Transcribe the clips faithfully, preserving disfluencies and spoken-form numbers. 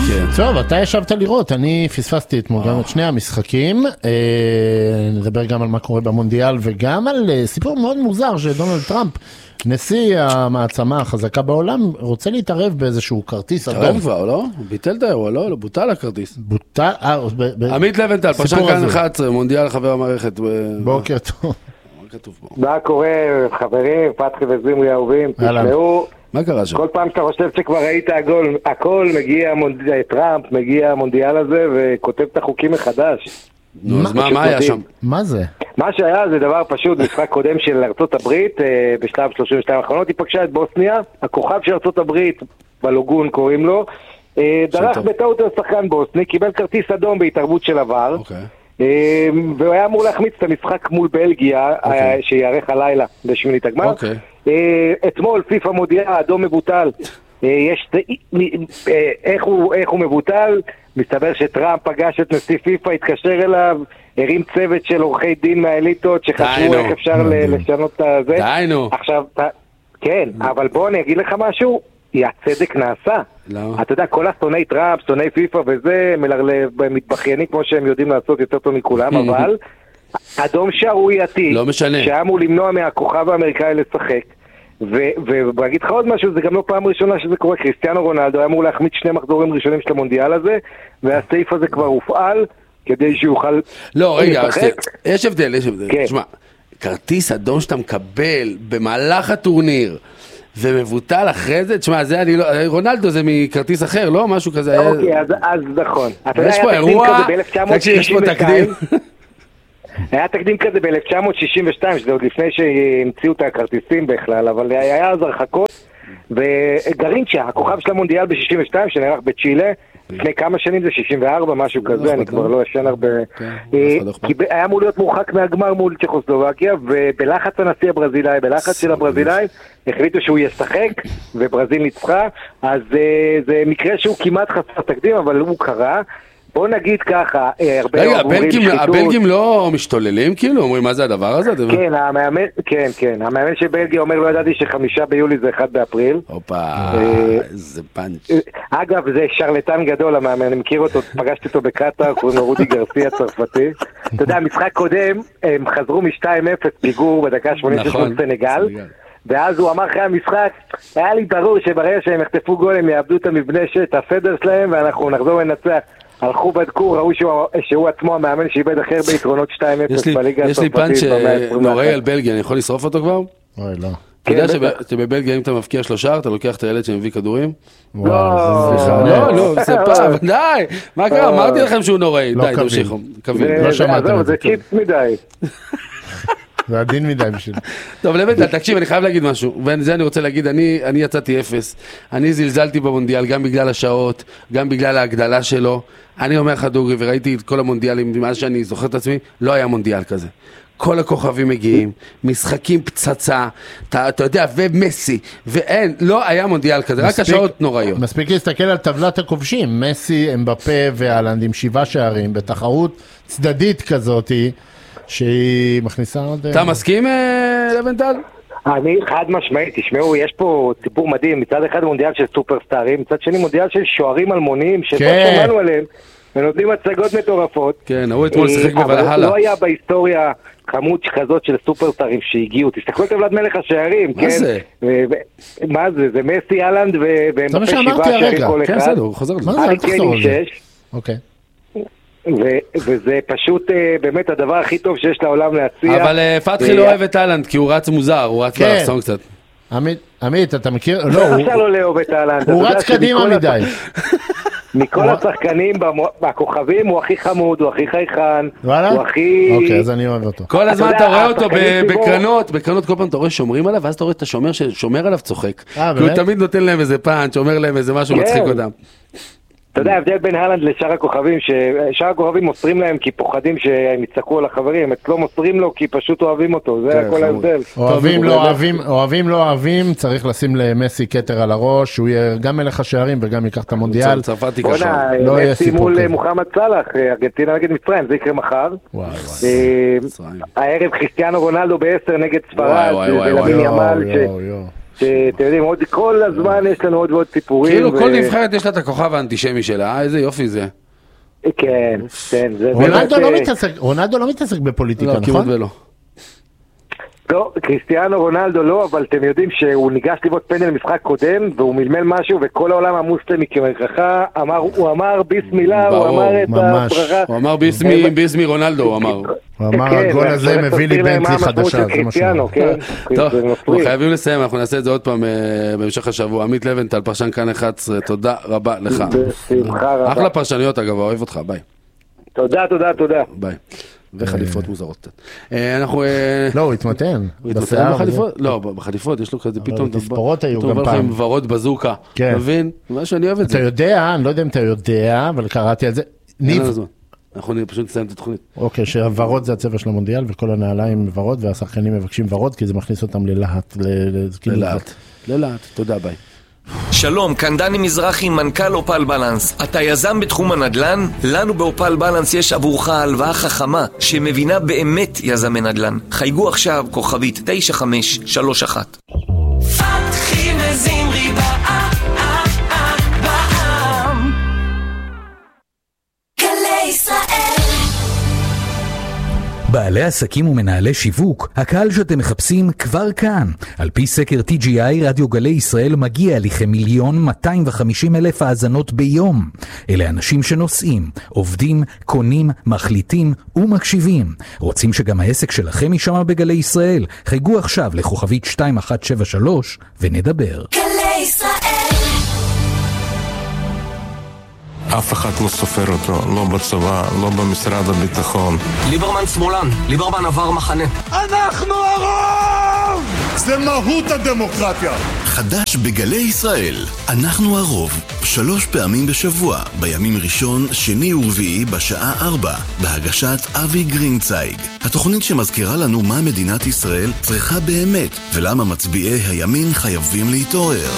טוב, אתה ישבת לראות, אני פספסתי אתמול גם את שני המשחקים, נדבר גם על מה קורה במונדיאל וגם על סיפור מאוד מוזר שדונלד טראמפ, נשיא המעצמה החזקה בעולם, רוצה להתערב באיזשהו כרטיס אדום. התערב כבר, לא? ביטל את האירוע, לא? בוטל הכרטיס. בוטל, אה, עמית לבנטל, פרשן כאן אחת עשרה, מונדיאל חבר המערכת. בוקר טוב. מה קורה, חברים, פתחי וזימרי אהובים, תשמעו. מה קרה שם? כל פעם שאתה חושב שכבר ראית הכל, הכל מגיע טראמפ, מגיע המונדיאל הזה וכותב את החוקים מחדש. נו, אז מה היה שם? מה זה? מה שהיה זה דבר פשוט, משחק קודם של ארצות הברית, בשלב שלושים ושתיים האחרונות, היא פגשה את בוסניה, הכוכב של ארצות הברית, בלוגון קוראים לו, דרך בטעות לשחקן בוסני, קיבל כרטיס אדום בהתערבות של עבר, והוא היה אמור להחמיץ את המשחק מול בלגיה, שיערך הלילה בשמינית הגמר. אתמול פיפה מודיעה, האדום מבוטל. יש, איך הוא, איך הוא מבוטל? מסתבר שטראמפ פגש את נשיא פיפה, התקשר אליו, הרים צוות של עורכי דין מהאליטות שחשבו איך אפשר לשנות את זה. דיינו. עכשיו, כן, אבל בוא אני אגיד לך משהו, הצדק נעשה. למה? אתה יודע, כל השונאי טראמפ, שונאי פיפה וזה, מתבחיינים כמו שהם יודעים לעשות יותר טוב מכולם, אבל אדום שערורייתי, לא משנה. שהיה אמור למנוע מהכוכב האמריקאי לשחק, ובאגיד לך עוד משהו, זה גם לא פעם ראשונה שזה קורה, קריסטיאנו רונלדו היה אמור להחמיץ שני מחזורים ראשונים של המונדיאל הזה, והסעיף הזה כבר הופעל, כדי שיוכל... לא, רגע, יש הבדל, יש הבדל. תשמע, כרטיס אדום שאתה מקבל במהלך הטורניר, ומבוטל אחרי זה, תשמע, זה אני לא... רונלדו זה מכרטיס אחר, לא? משהו כזה... אוקיי, אז נכון. יש פה אירוע... יש פה תקדים. היה תקדים כזה ב-אלף תשע מאות שישים ושתיים, שזה עוד לפני שהמציאו את הכרטיסים בכלל, אבל היה אז הרחקות, וגרינצ'ה, הכוכב של המונדיאל ב-שישים ושתיים, שנערך בצ'ילה, לפני כמה שנים זה שישים וארבע, משהו כזה, אני כבר לא ישן הרבה, כי היה אמור להיות מורחק מהגמר מול צ'כוסלובקיה, ובלחץ הנשיא הברזילאי, בלחץ של הברזילאי, החליטו שהוא ישחק, וברזיל ניצחה, אז זה מקרה שהוא כמעט חסר תקדים, אבל הוא קרה, בוא נגיד ככה, הרבה רגע, הבלגים לא משתוללים כאילו? אומרים מה זה הדבר הזה? כן, המאמן, כן, כן, המאמן של בלגיה אומר לא ידעתי שחמישה ביולי זה אחד באפריל. הופה, איזה פאנץ'. אגב, זה שרלטן גדול המאמן, אני מכיר אותו, פגשתי אותו בקטר, קוראים לו רודי גרסיה צרפתי. אתה יודע, משחק קודם, הם חזרו מ-שתיים אפס פיגור בדקה שמונים ושש סנגל, ואז הוא אמר אחרי המשחק, היה לי ברור שברגע שהם יחטפו גול הם יאבדו את המבנה, את הסדר שלהם, ואנחנו נחזור לנצח. הלכו בדקו, ראו שהוא, שהוא עצמו המאמן שאיבד אחר ביתרונות שתיים אפס בליגה הצרפתית. יש לי פאנץ' נוראי על בלגיה, אני יכול לשרוף אותו כבר? אוי, לא. אתה יודע שבבלגיה אם אתה מפקיע שלושה, אתה לוקח את הילד שמביא כדורים? לא, לא, לא, זה פעם, די, מה קרה? אמרתי לכם שהוא נוראי, די, תמשיכו, קביל. לא שמעתם את זה. זה צ'יפ מדי. זה עדין מדי בשביל. טוב, לבנטל, תקשיב, אני חייב להגיד משהו, וזה אני רוצה להגיד, אני, אני יצאתי אפס, אני זלזלתי במונדיאל, גם בגלל השעות, גם בגלל ההגדלה שלו, אני אומר לך דוגרי, וראיתי את כל המונדיאלים, מאז שאני זוכר את עצמי, לא היה מונדיאל כזה. כל הכוכבים מגיעים, משחקים פצצה, אתה, אתה יודע, ומסי, ואין, לא היה מונדיאל כזה, מספיק, רק השעות נוראיות. מספיק להסתכל על טבלת הכובשים, מסי, אמבפה והלנד עם שבעה שערים, בתחרות צדדית כזאת, שהיא מכניסה עוד... אתה מסכים, לבנטל? אני חד משמעית, תשמעו, יש פה סיפור מדהים, מצד אחד מונדיאל של סופרסטארים, מצד שני מונדיאל של שוערים אלמוניים, שלא שמענו עליהם, ונותנים הצגות מטורפות. כן, הוא אתמול שחק בוולהלה. אבל לא היה בהיסטוריה כמות כזאת של סופרסטארים שהגיעו, תסתכלו את טבלת מלך השערים, כן? מה זה? מה זה? זה מסי, הלנד, והם בפה שבעה שערים כל אחד. כן, בסדר, הוא חוזר. מה זה? אל תחזור על זה. אוקיי. וזה פשוט באמת הדבר הכי טוב שיש לעולם להציע. אבל פתחי לא אוהב את הלנד, כי הוא רץ מוזר, הוא רץ לאחסון קצת. עמית, אתה מכיר? לא, הוא לא אוהב את הלנד. הוא רץ קדימה מדי. מכל השחקנים והכוכבים הוא הכי חמוד, הוא הכי חייכן, הוא הכי... אוקיי, אז אני אוהב אותו. כל הזמן אתה רואה אותו בקרנות, בקרנות כל פעם אתה רואה שומרים עליו, ואז אתה רואה את השומר ששומר עליו צוחק. הוא תמיד נותן להם איזה פאנץ', אומר להם איזה משהו מצחיק אותם. אתה יודע, ההבדל בין הלנד לשאר הכוכבים, ששאר הכוכבים מוסרים להם כי פוחדים שהם יצחקו על החברים, אצלו מוסרים לו כי פשוט אוהבים אותו, זה הכל ההבדל. אוהבים לא אוהבים, אוהבים לא אוהבים, צריך לשים למסי קטר על הראש, שהוא יהיה גם מלך השערים וגם ייקח את המונדיאל. בוא'נה, מסי מול מוחמד סלאח, ארגנטינה נגד מצרים, זה יקרה מחר. הערב קריסטיאנו רונלדו בעשר נגד ספרד, ולמין ימל אתם יודעים, כל הזמן יש לנו עוד ועוד סיפורים. כאילו כל נבחרת יש לה את הכוכב האנטישמי שלה, איזה יופי זה. כן, כן. רונלדו לא מתעסק בפוליטיקה, נכון? לא, כמעט ולא. לא, קריסטיאנו רונלדו לא, אבל אתם יודעים שהוא ניגש לבעוט פנדל משחק קודם, והוא מלמל משהו, וכל העולם המוסלמי כמרחכה, הוא אמר ביסמילה, הוא אמר את הברכה. הוא אמר ביסמי רונלדו, הוא אמר. הוא אמר, הגול הזה מביא לי בנטלי חדשה, זה משהו. טוב, חייבים לסיים, אנחנו נעשה את זה עוד פעם בהמשך השבוע. עמית לבנטל, פרשן כאן אחת עשרה, תודה רבה לך. בשמחה רבה. אחלה פרשניות אגב, אוהב אותך, ביי. תודה, תודה, תודה. ביי. וחליפות מוזרות קצת. אנחנו... לא, הוא התמתן. הוא התמתן בחליפות? לא, בחליפות יש לו כזה פתאום... תספורות היו גם פעם. טוב, לכם ורוד בזוקה. מבין? מה שאני אוהב את זה. אתה יודע, אני לא יודע אם אתה יודע, אבל קראתי על זה. ניב. אנחנו פשוט נסיים את התוכנית. אוקיי, שהוורוד זה הצבע של המונדיאל, וכל הנעליים ורוד, והשחקנים מבקשים ורוד, כי זה מכניס אותם ללהט. ללהט. ללהט. תודה, ביי. שלום, כאן דני מזרחי, מנכ"ל אופל בלנס. אתה יזם בתחום הנדל"ן? לנו באופל בלנס יש עבורך הלוואה חכמה שמבינה באמת יזמי נדל"ן. חייגו עכשיו כוכבית תשע חמש שלוש אחת. פתחי וזמרי בעם גלי ישראל. בעלי עסקים ומנהלי שיווק, הקהל שאתם מחפשים כבר כאן. על פי סקר טי ג'י איי, רדיו גלי ישראל מגיע לכמיליון מאתיים וחמישים אלף האזנות ביום. אלה אנשים שנוסעים, עובדים, קונים, מחליטים ומקשיבים. רוצים שגם העסק שלכם יישמע בגלי ישראל? חייגו עכשיו לכוכבית שתיים אחת שבע שלוש ונדבר. גלי ישראל. אף אחד לא סופר אותו, לא בצבא, לא במשרד הביטחון. ליברמן שמאלן, ליברמן עבר מחנה. אנחנו הרוב! זה מהות הדמוקרטיה. חדש בגלי ישראל, אנחנו הרוב, שלוש פעמים בשבוע, בימים ראשון, שני ורביעי בשעה ארבע, בהגשת אבי גרינצייג. התוכנית שמזכירה לנו מה מדינת ישראל צריכה באמת, ולמה מצביעי הימין חייבים להתעורר.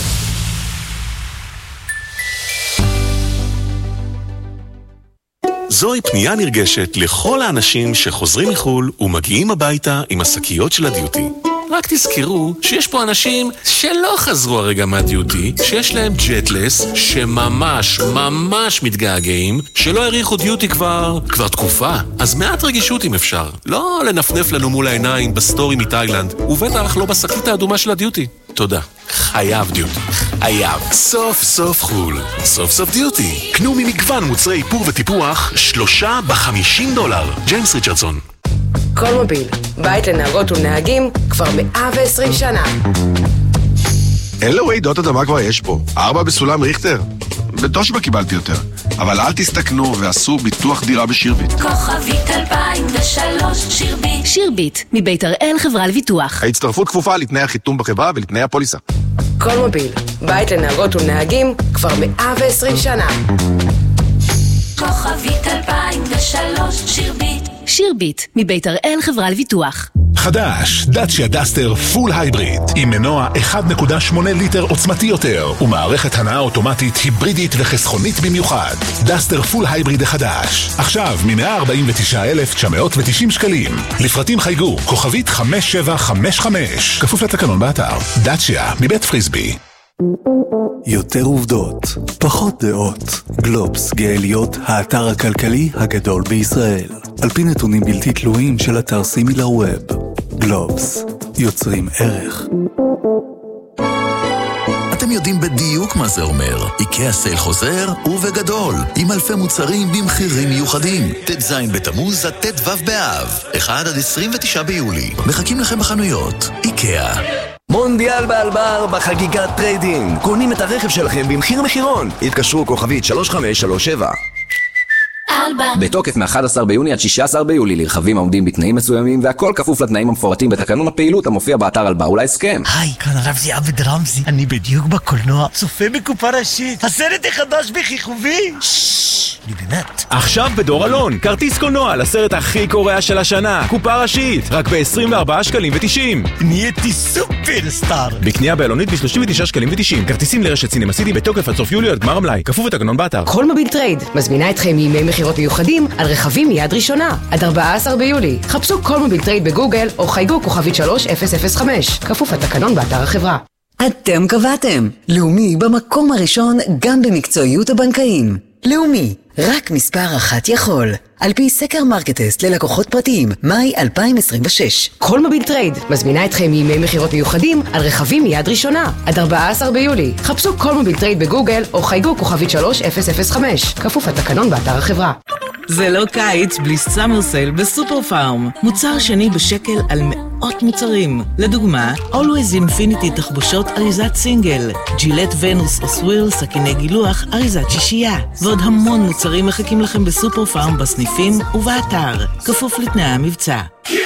זוהי פנייה נרגשת לכל האנשים שחוזרים מחול ומגיעים הביתה עם השקיות של הדיוטי. רק תזכרו שיש פה אנשים שלא חזרו הרגע מהדיוטי, שיש להם ג'טלס, שממש ממש מתגעגעים, שלא הריחו דיוטי כבר, כבר תקופה. אז מעט רגישות אם אפשר. לא לנפנף לנו מול העיניים בסטורי מתאילנד, ובטח לא בשקית האדומה של הדיוטי. תודה. חייב דיוטי. חייב. סוף סוף חול. סוף סוף דיוטי. קנו ממגוון מוצרי איפור וטיפוח, שלושה בחמישים דולר. ג'יימס ריצ'רדסון. כל מוביל, בית לנהגות ולנהגים כבר מאה ועשרים שנה. אילו רעידות אדמה כבר יש פה? ארבע בסולם ריכטר? בתושבע קיבלתי יותר. אבל אל תסתכנו ועשו ביטוח דירה בשירביט. כוכבית אלפיים ושלוש שירביט. שירביט, מבית הראל חברה לביטוח. ההצטרפות כפופה לתנאי החיתום בחברה ולתנאי הפוליסה. כל מוביל, בית לנהגות ולנהגים כבר מאה ועשרים שנה. כוכבית אלפיים ושלוש שירביט. שירביט, מבית הראל חברה לביטוח. חדש, דאצ'יה דאסטר פול הייבריד, עם מנוע אחד נקודה שמונה ליטר עוצמתי יותר, ומערכת הנעה אוטומטית היברידית וחסכונית במיוחד. דאסטר פול הייבריד החדש, עכשיו מ-מאה ארבעים ותשעה אלף תשע מאות ותשעים שקלים. לפרטים חייגו, כוכבית חמש שבע חמש חמש, כפוף לתקנון באתר. דאצ'יה, מבית פריסבי. יותר עובדות, פחות דעות. גלובס גאליות, האתר הכלכלי הגדול בישראל. על פי נתונים בלתי תלויים של אתר סימילר ווב. גלובס, יוצרים ערך. אתם יודעים בדיוק מה זה אומר. איקאה סייל חוזר ובגדול, עם אלפי מוצרים במחירים מיוחדים. ט"ז בתמוז עד ט"ו באב, אחד עד עשרים ותשעה ביולי. מחכים לכם בחנויות. איקאה. מונדיאל באלבר בחגיגת טריידינג. קונים את הרכב שלכם במחיר מחירון. התקשרו כוכבית שלוש חמש שלוש שבע. בתוקף מ-אחד עשר ביוני עד שישה עשר ביולי לרכבים העומדים בתנאים מסוימים, והכל כפוף לתנאים המפורטים בתקנון הפעילות המופיע באתר אלבר ולהסכם. היי, כאן הרב עבד רמזי. אני בדיוק בקולנוע, צופה בקופה ראשית. הסרט החדש בכיכובי. אני באמת. עכשיו בדור אלון, כרטיס קולנוע לסרט הכי קורע של השנה, קופה ראשית, רק ב-עשרים וארבעה שקלים ותשעים. נהייתי סופרסטאר. בקנייה באלונית ב-שלושים ותשעה שקלים ותשעים. כרטיסים לרשת סינמה סיטי בתוקף עד סוף יולי עד גמר המלאי, כפוף לתקנון באתר. כל מוביל טרייד מזמינה אתכם מימי מחירות מיוחדים על רכבים מיד ראשונה עד ארבעה עשר ביולי. חפשו כל מוביל טרייד בגוגל או חייגו כוכבית שלוש אפס אפס חמש, כפוף לתקנון באתר החברה. אתם קבעתם. לאומי במקום הראשון גם במקצועיות הבנקאים. לאומי, רק מספר אחת יכול. על פי סקר מרקטסט ללקוחות פרטיים, מאי אלפיים עשרים ושש. כל מוביל טרייד מזמינה אתכם מימי מחירות מיוחדים על רכבים מיד ראשונה. עד ארבעה עשר ביולי. חפשו כל מוביל טרייד בגוגל או חייגו כוכבית שלוש אפס אפס חמש. כפוף לתקנון באתר החברה. זה לא קיץ בלי סאמר סייל בסופר פארם. מוצר שני בשקל על מאות מוצרים. לדוגמה, Always Infinity תחבושות אריזת סינגל, ג'ילט ונוס או סוויל סכיני גילוח אריזת שישייה. ועוד המון מוצרים מחכים לכם בסופר פארם בסניפים ובאתר. כפוף לתנאי המבצע.